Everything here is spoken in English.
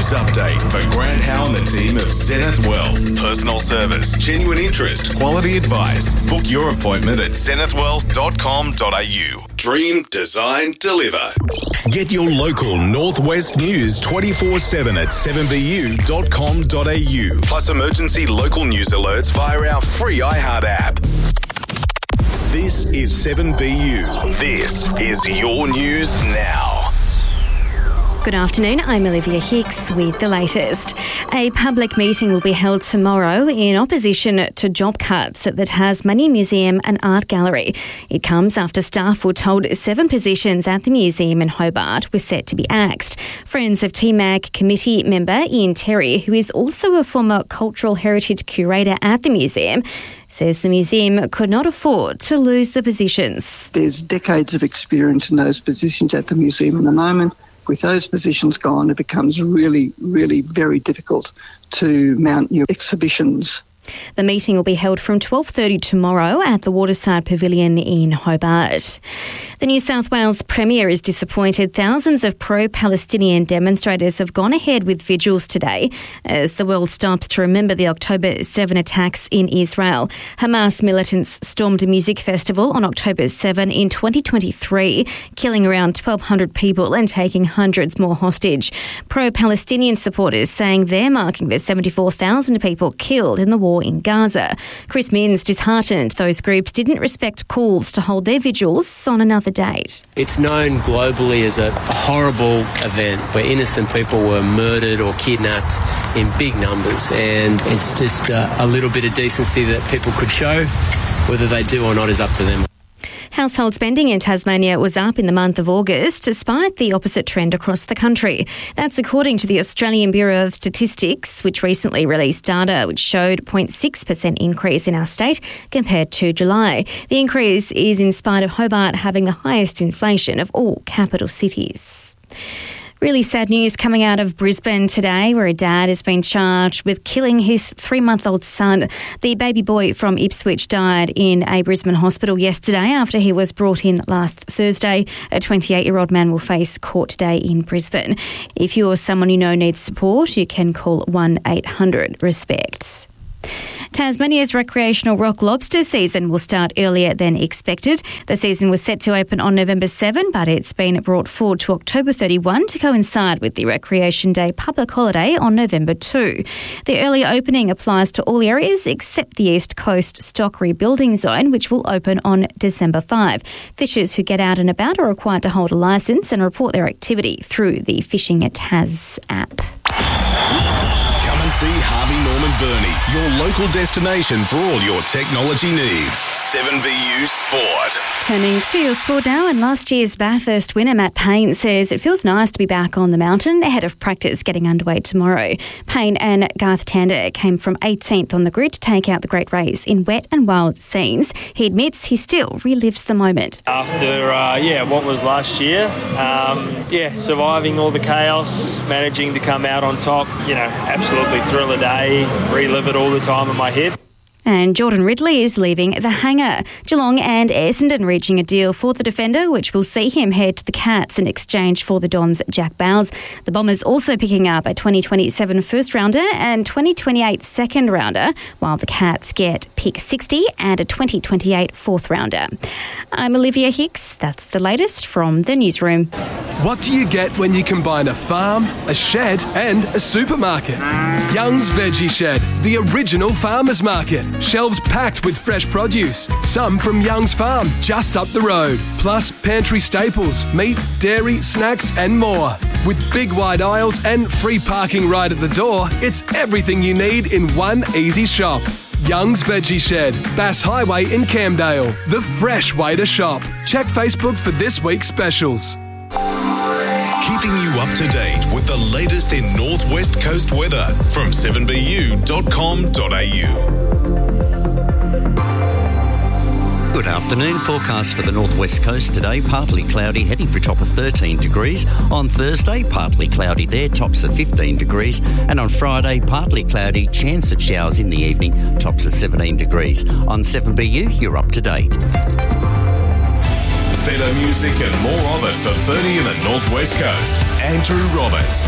News update for Grant Howe and the team of Zenith Wealth. Personal service, genuine interest, quality advice. Book your appointment at zenithwealth.com.au. Dream, design, deliver. Get your local Northwest news 24/7 at 7bu.com.au. Plus emergency local news alerts via our free iHeart app. This is 7BU. This is your news now. Good afternoon, I'm Olivia Hicks with the latest. A public meeting will be held tomorrow in opposition to job cuts at the Tasmanian Museum and Art Gallery. It comes after staff were told 7 positions at the museum in Hobart were set to be axed. Friends of TMAG committee member Ian Terry, who is also a former cultural heritage curator at the museum, says the museum could not afford to lose the positions. There's decades of experience in those positions at the museum at the moment. With those positions gone, it becomes really, really very difficult to mount new exhibitions. The meeting will be held from 12:30 tomorrow at the Waterside Pavilion in Hobart. The New South Wales Premier is disappointed thousands of pro-Palestinian demonstrators have gone ahead with vigils today as the world stops to remember the October 7 attacks in Israel. Hamas militants stormed a music festival on October 7 in 2023, killing around 1,200 people and taking hundreds more hostage. Pro-Palestinian supporters saying they're marking the 74,000 people killed in the war in Gaza. Chris Minns disheartened those groups didn't respect calls to hold their vigils on another date. It's known globally as a horrible event where innocent people were murdered or kidnapped in big numbers, and it's just a little bit of decency that people could show. Whether they do or not is up to them. Household spending in Tasmania was up in the month of August, despite the opposite trend across the country. That's according to the Australian Bureau of Statistics, which recently released data which showed 0.6% increase in our state compared to July. The increase is in spite of Hobart having the highest inflation of all capital cities. Really sad news coming out of Brisbane today, where a dad has been charged with killing his 3-month-old son. The baby boy from Ipswich died in a Brisbane hospital yesterday after he was brought in last Thursday. A 28-year-old man will face court today in Brisbane. If you're someone you know needs support, you can call 1-800-RESPECT. Tasmania's recreational rock lobster season will start earlier than expected. The season was set to open on November 7, but it's been brought forward to October 31 to coincide with the Recreation Day public holiday on November 2. The early opening applies to all areas except the East Coast Stock Rebuilding Zone, which will open on December 5. Fishers who get out and about are required to hold a licence and report their activity through the Fishing at Tas app. Come and see Harvey Norman Burney, your local destination for all your technology needs. 7BU Sport. Turning to your sport now, and last year's Bathurst winner Matt Payne says it feels nice to be back on the mountain ahead of practice getting underway tomorrow. Payne and Garth Tander came from 18th on the grid to take out the great race in wet and wild scenes. He admits he still relives the moment. After, what was last year, surviving all the chaos, managing to come out on top, absolutely thrill a day, relive it all the time in my head. And Jordan Ridley is leaving the hangar. Geelong and Essendon reaching a deal for the defender, which will see him head to the Cats in exchange for the Dons' Jack Bowles. The Bombers also picking up a 2027 first-rounder and 2028 second-rounder, while the Cats get pick 60 and a 2028 fourth-rounder. I'm Olivia Hicks. That's the latest from the newsroom. What do you get when you combine a farm, a shed and a supermarket? Young's Veggie Shed, the original farmer's market. Shelves packed with fresh produce, some from Young's Farm just up the road. Plus pantry staples, meat, dairy, snacks and more. With big wide aisles and free parking right at the door, it's everything you need in one easy shop. Young's Veggie Shed, Bass Highway in Camdale. The fresh way to shop. Check Facebook for this week's specials. Keeping you up to date with the latest in Northwest Coast weather from 7bu.com.au. Good afternoon. Forecast for the northwest coast today, partly cloudy, heading for a top of 13 degrees. On Thursday, partly cloudy there, tops of 15 degrees. And on Friday, partly cloudy, chance of showers in the evening, tops of 17 degrees. On 7BU, you're up to date. Better music and more of it for Bernie and the Northwest Coast. Andrew Roberts.